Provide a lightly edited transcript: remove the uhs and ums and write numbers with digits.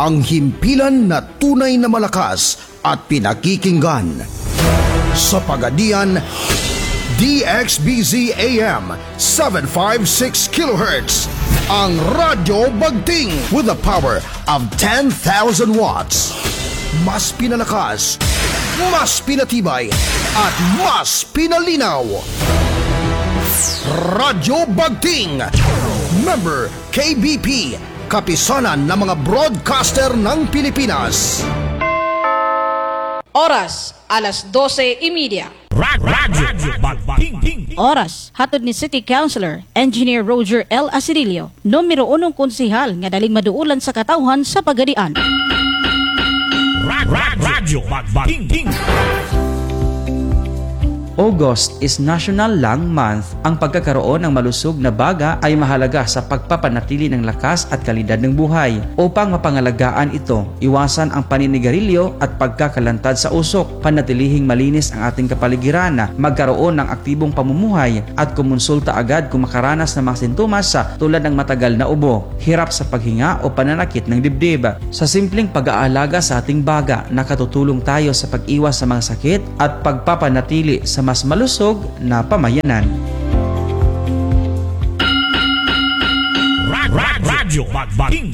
ang himpilan na tunay na malakas at pinakikinggan. Sa Pagadian, DXBZ AM 756 kHz, ang Radyo Bagting with a power of 10,000 watts. Mas pinalakas, mas pinatibay, at mas pinalinaw. Radyo Bagting, member KBP, kapisanan ng mga broadcaster ng Pilipinas. Oras, alas 12:30. Radyo Bagting. Oras, hatod ni City Councilor, Engineer Roger L. Asirilio, numero 1 konsihal nga daling maduulan sa katawhan sa Pagadian. Radyo Bagting. August is National Lung Month. Ang pagkakaroon ng malusog na baga ay mahalaga sa pagpapanatili ng lakas at kalidad ng buhay. Upang mapangalagaan ito, iwasan ang paninigarilyo at pagkakalantad sa usok, panatilihing malinis ang ating kapaligiran, magkaroon ng aktibong pamumuhay at kumonsulta agad kung makaranas ng mga sintomas tulad ng matagal na ubo, hirap sa paghinga o pananakit ng dibdib. Sa simpleng pag-aalaga sa ating baga, nakatutulong tayo sa pag-iwas sa mga sakit at pagpapanatili sa mas malusog na pamayanan. Radyo Bagting.